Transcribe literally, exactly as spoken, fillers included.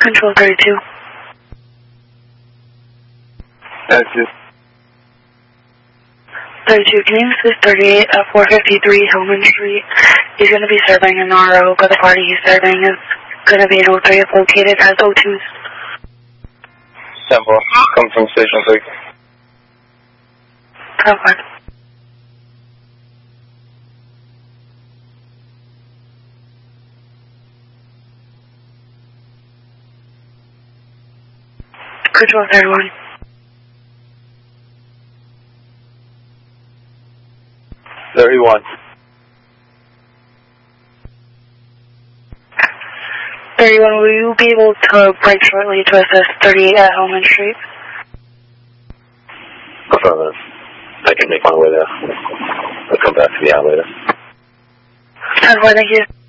Control thirty-two. That's it. thirty-two, can you assist thirty-eight at four fifty-three Hillman Street? He's going to be serving an R O, but the party he's serving is going to be in O three if located as O twos. Temple, come from station three. Okay. Control thirty-one. thirty-one. thirty-one, will you be able to break shortly to assist thirty-eight at Hillman Street? Affirmative. I can make my way there. I'll come back to the hour later. ten four, thank you.